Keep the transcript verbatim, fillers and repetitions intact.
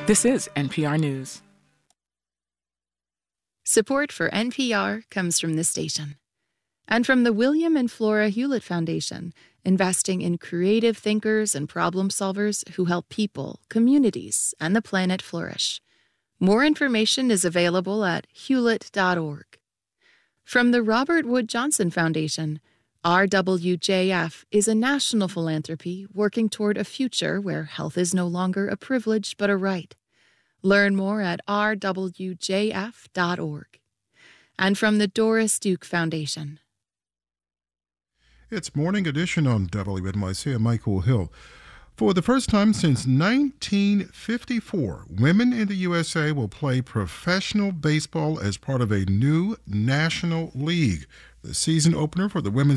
This is N P R News. Support for N P R comes from this station and from the William and Flora Hewlett Foundation, investing in creative thinkers and problem solvers who help people, communities, and the planet flourish. More information is available at hewlett dot org. From the Robert Wood Johnson Foundation, R W J F is a national philanthropy working toward a future where health is no longer a privilege but a right. Learn more at r w j f dot org. And from the Doris Duke Foundation. It's Morning Edition on W N Y C. I'm Michael Hill. For the first time since nineteen fifty-four, women in the U S A will play professional baseball as part of a new national league. The season opener for the women's